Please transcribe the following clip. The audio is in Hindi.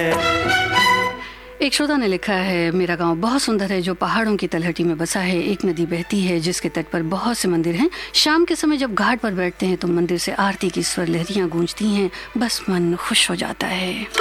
एक श्रोता ने लिखा है, मेरा गांव बहुत सुंदर है जो पहाड़ों की तलहटी में बसा है। एक नदी बहती है जिसके तट पर बहुत से मंदिर हैं। शाम के समय जब घाट पर बैठते हैं तो मंदिर से आरती की स्वर लहरियां गूंजती हैं। बस मन खुश हो जाता है।